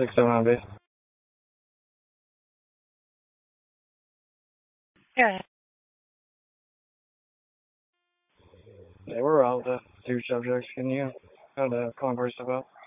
6-7 on base. Yeah. They were all the two subjects can you converse about.